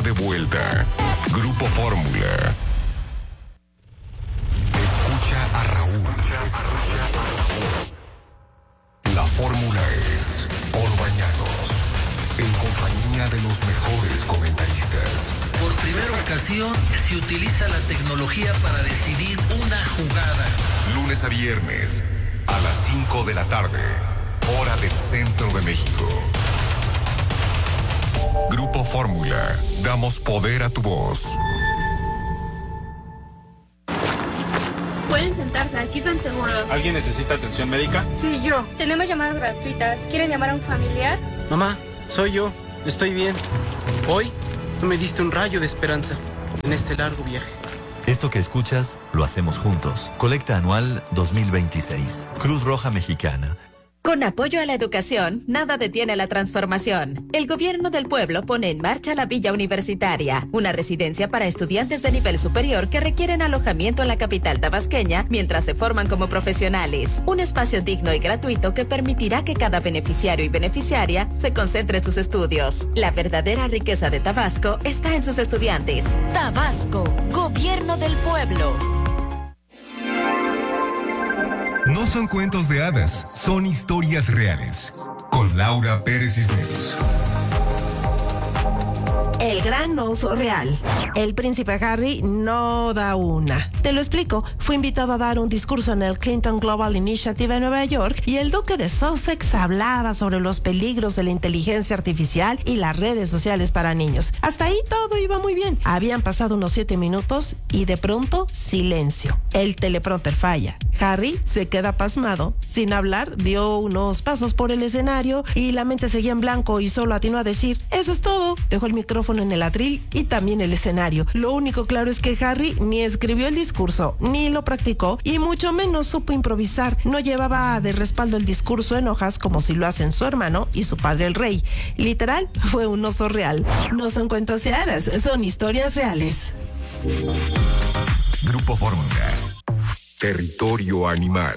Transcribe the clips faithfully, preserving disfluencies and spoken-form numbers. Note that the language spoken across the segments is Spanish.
de vuelta. Grupo Fórmula. Escucha a Raúl. La fórmula es por Bañanos, en compañía de los mejores comentaristas. Por primera ocasión se utiliza la tecnología para decidir una jugada. Lunes a viernes, a las cinco de la tarde, hora del centro de México. Grupo Fórmula, damos poder a tu voz. Pueden sentarse, aquí están seguros. ¿Alguien necesita atención médica? Sí, yo. Tenemos llamadas gratuitas. ¿Quieren llamar a un familiar? Mamá, soy yo. Estoy bien. Hoy me diste un rayo de esperanza en este largo viaje. Esto que escuchas, lo hacemos juntos. Colecta anual dos mil veintiséis. Cruz Roja Mexicana. Con apoyo a la educación, nada detiene la transformación. El gobierno del pueblo pone en marcha la Villa Universitaria, una residencia para estudiantes de nivel superior que requieren alojamiento en la capital tabasqueña mientras se forman como profesionales. Un espacio digno y gratuito que permitirá que cada beneficiario y beneficiaria se concentre en sus estudios. La verdadera riqueza de Tabasco está en sus estudiantes. Tabasco, gobierno del pueblo. No son cuentos de hadas, son historias reales. Con Laura Pérez Cisneros. El gran oso real. El príncipe Harry no da una. Te lo explico. Fue invitado a dar un discurso en el Clinton Global Initiative en Nueva York y el duque de Sussex hablaba sobre los peligros de la inteligencia artificial y las redes sociales para niños. Hasta ahí todo iba muy bien. Habían pasado unos siete minutos y de pronto silencio. El teleprompter falla. Harry se queda pasmado. Sin hablar, dio unos pasos por el escenario y la mente seguía en blanco y solo atinó a decir, eso es todo. Dejó el micrófono en el atril y también el escenario. Lo único claro es que Harry ni escribió el discurso, ni lo practicó y mucho menos supo improvisar. No llevaba de respaldo el discurso en hojas como si lo hacen su hermano y su padre el rey. Literal, fue un oso real. No son cuentos de hadas, son historias reales. Grupo Fórmula. Territorio animal.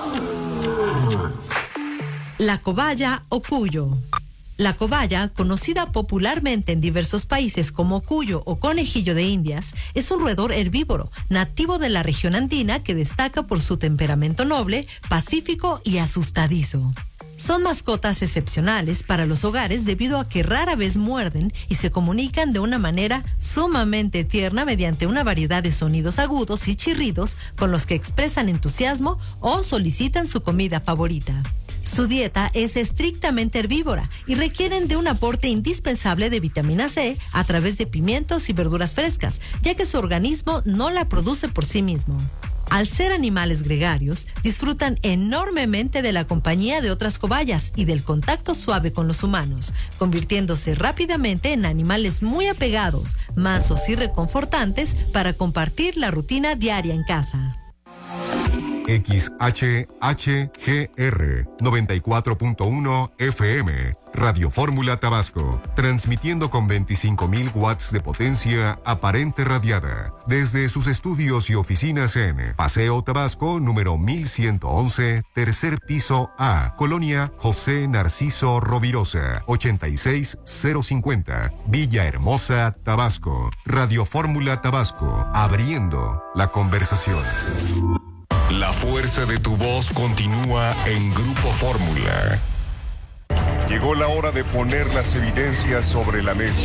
La cobaya o cuyo. La cobaya, conocida popularmente en diversos países como cuyo o conejillo de Indias, es un roedor herbívoro, nativo de la región andina que destaca por su temperamento noble, pacífico y asustadizo. Son mascotas excepcionales para los hogares debido a que rara vez muerden y se comunican de una manera sumamente tierna mediante una variedad de sonidos agudos y chirridos con los que expresan entusiasmo o solicitan su comida favorita. Su dieta es estrictamente herbívora y requieren de un aporte indispensable de vitamina C a través de pimientos y verduras frescas, ya que su organismo no la produce por sí mismo. Al ser animales gregarios, disfrutan enormemente de la compañía de otras cobayas y del contacto suave con los humanos, convirtiéndose rápidamente en animales muy apegados, mansos y reconfortantes para compartir la rutina diaria en casa. X H H G R noventa y cuatro punto uno F M, Radio Fórmula Tabasco, transmitiendo con veinticinco mil watts de potencia aparente radiada, desde sus estudios y oficinas en Paseo Tabasco, número mil ciento once, tercer piso A, Colonia José Narciso Rovirosa, ochenta y seis cero cincuenta, Villahermosa, Tabasco. Radio Fórmula Tabasco, abriendo la conversación. La fuerza de tu voz continúa en Grupo Fórmula. Llegó la hora de poner las evidencias sobre la mesa.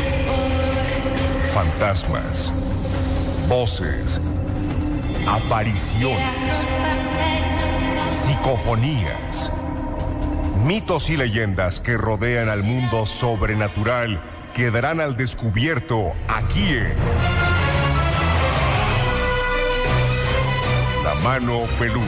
Fantasmas, voces, apariciones, psicofonías, mitos y leyendas que rodean al mundo sobrenatural quedarán al descubierto aquí en La Mano Peluda.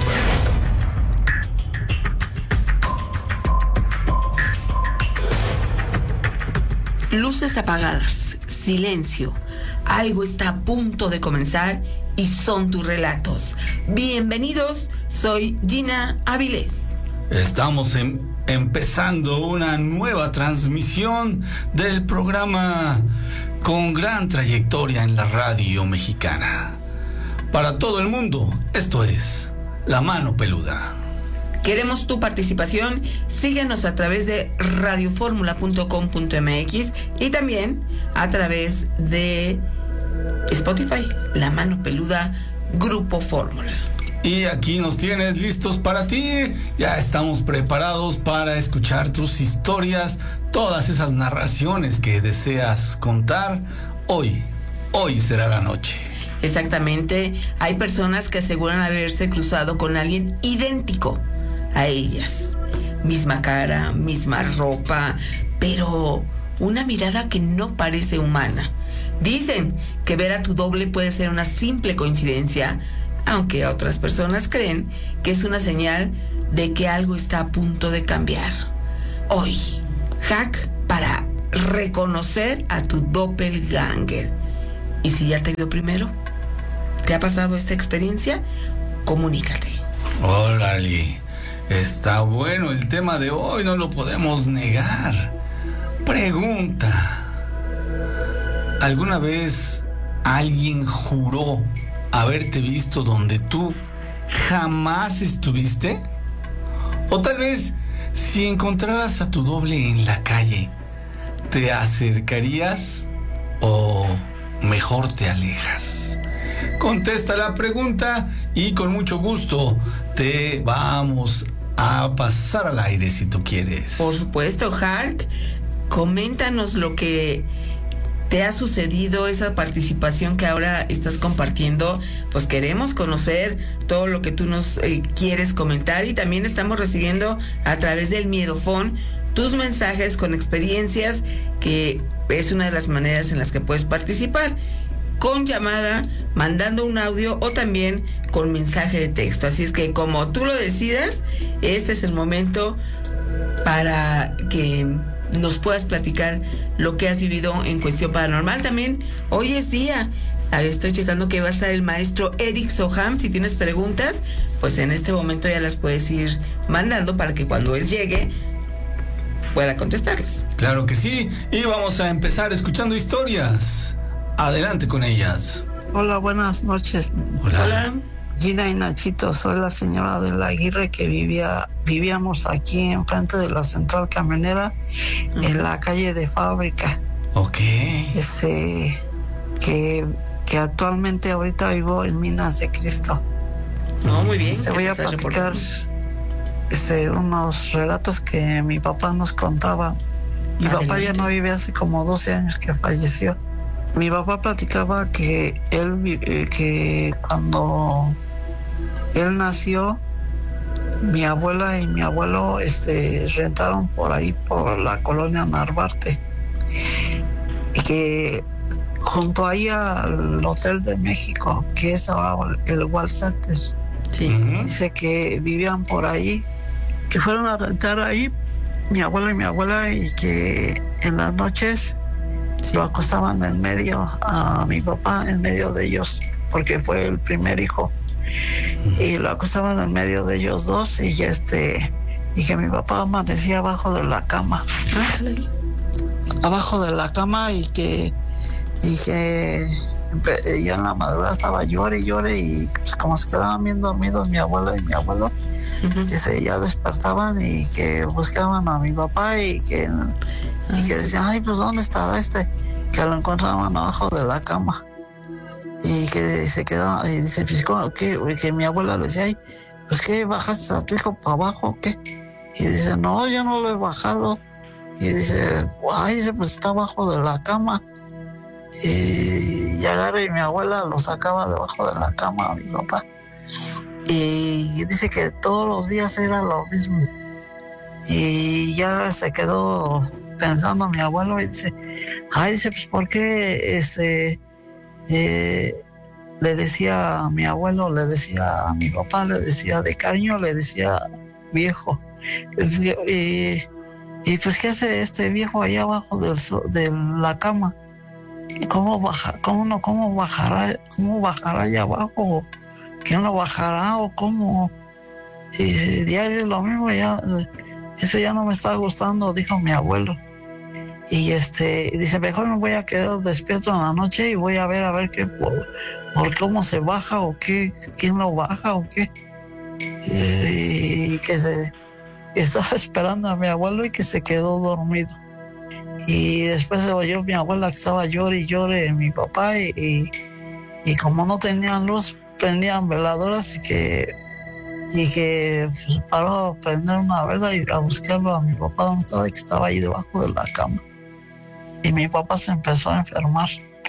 Luces apagadas, silencio. Algo está a punto de comenzar y son tus relatos. Bienvenidos, soy Gina Avilés. Estamos en, empezando una nueva transmisión del programa con gran trayectoria en la radio mexicana. Para todo el mundo, esto es La Mano Peluda. Queremos tu participación. Síguenos a través de radio fórmula punto com punto m x y también a través de Spotify, La Mano Peluda, Grupo Fórmula. Y aquí nos tienes listos para ti. Ya estamos preparados para escuchar tus historias, todas esas narraciones que deseas contar. Hoy, hoy será la noche. Exactamente. Hay personas que aseguran haberse cruzado con alguien idéntico a ellas. Misma cara, misma ropa, pero una mirada que no parece humana. Dicen que ver a tu doble puede ser una simple coincidencia, aunque otras personas creen que es una señal de que algo está a punto de cambiar. Hoy, hack para reconocer a tu doppelganger. ¿Y si ya te vio primero? ¿Te ha pasado esta experiencia? Comunícate. Órale, está bueno el tema de hoy, no lo podemos negar. Pregunta: ¿alguna vez alguien juró haberte visto donde tú jamás estuviste? O tal vez, si encontraras a tu doble en la calle, ¿te acercarías o mejor te alejas? Contesta la pregunta y con mucho gusto te vamos a pasar al aire si tú quieres. Por supuesto, Hark, coméntanos lo que te ha sucedido, esa participación que ahora estás compartiendo. Pues queremos conocer todo lo que tú nos eh, quieres comentar, y también estamos recibiendo a través del Miedofón tus mensajes con experiencias, que es una de las maneras en las que puedes participar, con llamada, mandando un audio o también con mensaje de texto. Así es que, como tú lo decidas, este es el momento para que nos puedas platicar lo que has vivido en Cuestión Paranormal. También hoy es día, estoy checando que va a estar el maestro Eric Soham. Si tienes preguntas, pues en este momento ya las puedes ir mandando para que cuando él llegue pueda contestarlas. Claro que sí, y vamos a empezar escuchando historias. Adelante con ellas. Hola, buenas noches. Hola. Hola. Gina y Nachito, soy la señora de la Aguirre que vivía, vivíamos aquí enfrente de la central camionera, uh-huh, en la calle de Fábrica. Ok. Este, que, que actualmente ahorita vivo en Minas de Cristo. No, muy bien. Te voy a platicar este, unos relatos que mi papá nos contaba. Mi Adelante. Papá ya no vive, hace como doce años que falleció. Mi papá platicaba que él, que cuando él nació, mi abuela y mi abuelo este, rentaron por ahí, por la colonia Narvarte, y que junto ahí al Hotel de México, que es el Wall Center, sí, dice que vivían por ahí, que fueron a rentar ahí mi abuelo y mi abuela, y que en las noches sí, lo acostaban en medio a mi papá, en medio de ellos, porque fue el primer hijo, y lo acostaban en medio de ellos dos, y este y que mi papá amanecía abajo de la cama, abajo de la cama, y que y que ya en la madrugada estaba llore y llore, y pues como se quedaban bien dormidos mi abuela y mi abuelo, uh-huh, dice, ya despertaban y que buscaban a mi papá, y que y que decían, ay, pues ¿dónde estaba este? Que lo encontraban abajo de la cama, y que se quedaba, y dice, pues, ¿qué? Que mi abuela le decía, ay, pues ¿qué? ¿Bajaste a tu hijo para abajo o qué? Y dice, no, yo no lo he bajado. Y dice, ay, dice, pues está abajo de la cama. Y, y agarra, y mi abuela lo sacaba debajo de la cama a mi papá, y dice que todos los días era lo mismo. Y ya se quedó pensando mi abuelo, y dice, ay, dice, pues ¿por qué este, eh, le decía a mi abuelo, le decía a mi papá, le decía de cariño, le decía viejo? Y, y pues ¿qué hace este viejo ahí abajo del, de la cama? ¿Cómo baja, cómo no, cómo bajará, cómo bajará allá abajo? ¿Quién lo bajará o cómo? Y diario lo mismo, ya, eso ya no me está gustando, dijo mi abuelo. Y este, dice, mejor me voy a quedar despierto en la noche y voy a ver, a ver qué, por, por cómo se baja o qué, quién lo baja o qué. y que se que estaba esperando a mi abuelo y que se quedó dormido. Y después se oyó mi abuela que estaba llore y llore mi papá y, y, y como no tenían luz, prendían veladoras y que, y que se paró a prender una vela y a buscarlo a mi papá donde estaba y que estaba ahí debajo de la cama. Y mi papá se empezó a enfermar.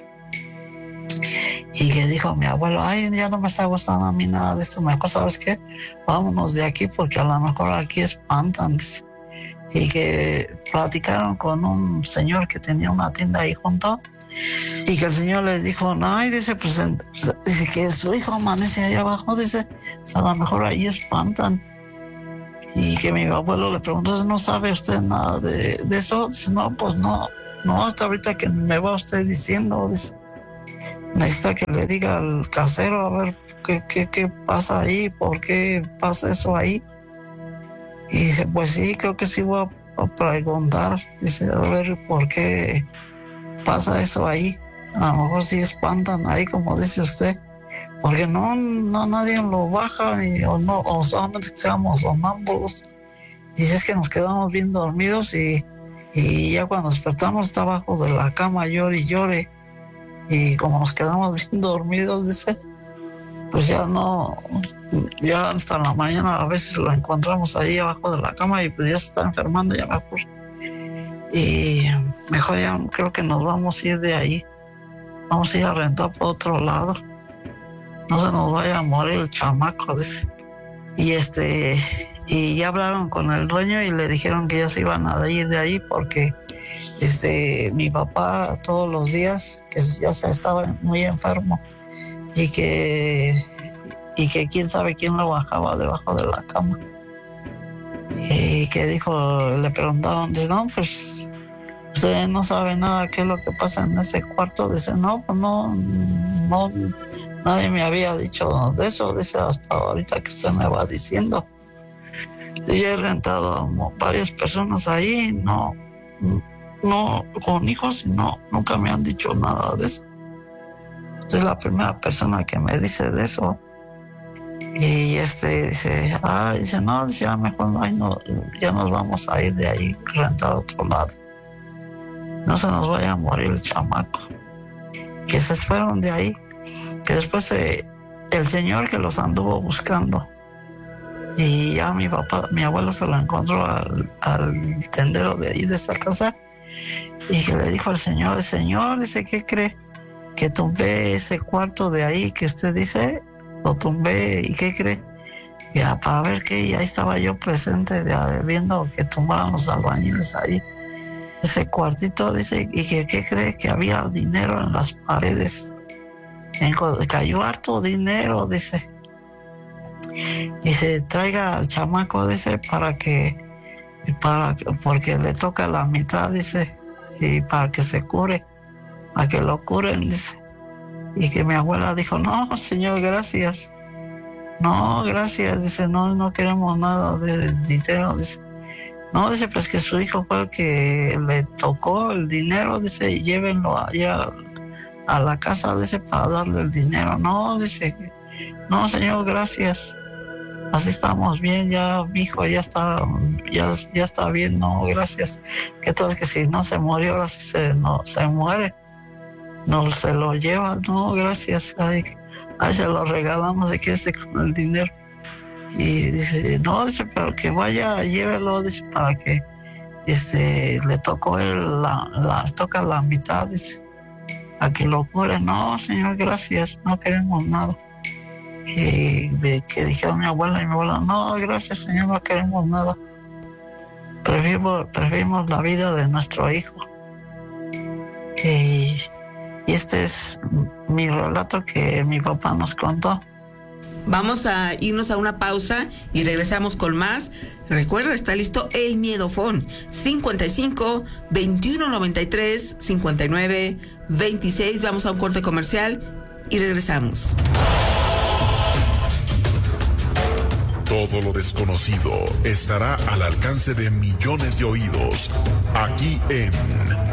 Y que dijo a mi abuelo, ay, ya no me está gustando a mí nada de esto, mejor, ¿sabes qué? Vámonos de aquí porque a lo mejor aquí espantan. Y que platicaron con un señor que tenía una tienda ahí junto y que el señor les dijo, no, y dice, pues, dice que su hijo amanece allá abajo, dice, pues a lo mejor ahí espantan. Y que mi abuelo le preguntó, ¿no sabe usted nada de, de eso? Dice, no, pues no, no, hasta ahorita que me va usted diciendo, dice, necesita que le diga al casero a ver qué, qué, qué pasa ahí, por qué pasa eso ahí. Y dice, pues sí, creo que sí voy a, a preguntar, dice, a ver por qué pasa eso ahí. A lo mejor sí espantan ahí, como dice usted, porque no, no nadie lo baja, ni, o, no, o solamente que seamos sonámbulos. Y es que nos quedamos bien dormidos y, y ya cuando despertamos está abajo de la cama, llore y llore. Y como nos quedamos bien dormidos, dice, pues ya no, ya hasta la mañana a veces lo encontramos ahí abajo de la cama y pues ya se está enfermando, ya mejor. Y mejor ya creo que nos vamos a ir de ahí. Vamos a ir a rentar por otro lado. No se nos vaya a morir el chamaco, dice. Y este, y ya hablaron con el dueño y le dijeron que ya se iban a ir de ahí porque este, mi papá todos los días, que ya se estaba muy enfermo, y que y que quién sabe quién lo bajaba debajo de la cama. Y que dijo, le preguntaban, dice, no, pues usted no sabe nada qué es lo que pasa en ese cuarto. Dice, no, pues no, no, nadie me había dicho de eso, dice, hasta ahorita que usted me va diciendo. Yo he rentado a varias personas ahí, no, no, con hijos, y no, nunca me han dicho nada de eso. Usted es la primera persona que me dice de eso. Y este dice, ah, dice, no, dice, ah, mejor no, no, ya nos vamos a ir de ahí, rentar a otro lado. No se nos vaya a morir el chamaco. Que se fueron de ahí. Que después eh, el señor que los anduvo buscando, y ya mi papá, mi abuelo se lo encontró al, al tendero de ahí de esa casa, y que le dijo al señor, el señor, dice, ¿qué cree? Que tumbé ese cuarto de ahí que usted dice, lo tumbé, ¿y qué cree? Ya, para ver qué, y ahí estaba yo presente de, viendo que tumbaban los albañiles ahí, ese cuartito, dice, y que qué cree, que había dinero en las paredes, en, cayó harto dinero, dice. Dice, traiga al chamaco, dice, para que, para, porque le toca la mitad, dice, y para que se cure, para que lo curen, dice. Y que mi abuela dijo, no, señor, gracias. No, gracias, dice, no, no queremos nada de dinero, dice. No, dice, pues que su hijo fue el que le tocó el dinero, dice, y llévenlo allá a la casa, dice, para darle el dinero. No, dice, no, señor, gracias. Así estamos bien, ya mi hijo ya está, ya, ya está bien, no, gracias. Que todo es que si no se murió, ahora sí se, no, se muere. No se lo lleva, no, gracias. Ahí, ahí se lo regalamos, de que esté con el dinero. Y dice, no, dice, pero que vaya, llévelo, dice, para que este, le tocó el, la, la, toca la mitad, dice, a que lo cure. No, señor, gracias, no queremos nada. Y que dijeron mi abuela y mi abuela, no, gracias, señor, no queremos nada. Preferimos, preferimos la vida de nuestro hijo. Y, y este es mi relato que mi papá nos contó. Vamos a irnos a una pausa y regresamos con más. Recuerda, está listo el Miedofón. cincuenta y cinco, veintiuno noventa y tres, cincuenta y nueve, veintiséis. Vamos a un corte comercial y regresamos. Todo lo desconocido estará al alcance de millones de oídos. Aquí en